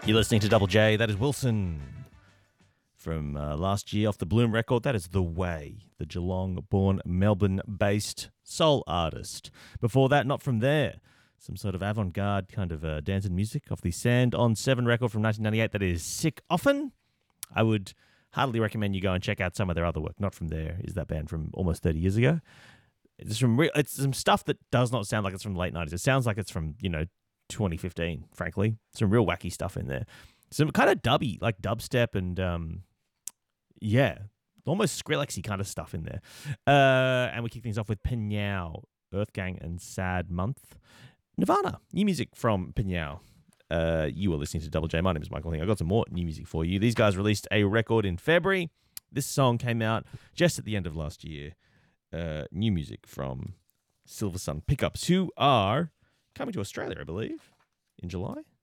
You're listening to Double J. That is Wilson from last year off the Bloom record. That is The Way, the Geelong-born, Melbourne-based soul artist. Before that, Not From There, some sort of avant-garde kind of dance and music off the Sand on 7 record from 1998. That is Sick Often. I would heartily recommend you go and check out some of their other work. Not From There is that band from almost 30 years ago. It's some stuff that does not sound like it's from the late 90s. It sounds like it's from, 2015, frankly. Some real wacky stuff in there. Some kind of dubby, like dubstep and, almost Skrillexy kind of stuff in there. And we kick things off with Pinyao, Earth Gang and Sad Month. Nirvana, new music from Pinyao. You are listening to Double J. My name is Michael Hing. I got some more new music for you. These guys released a record in February. This song came out just at the end of last year. New music from Silver Sun Pickups, who are coming to Australia, I believe, in July.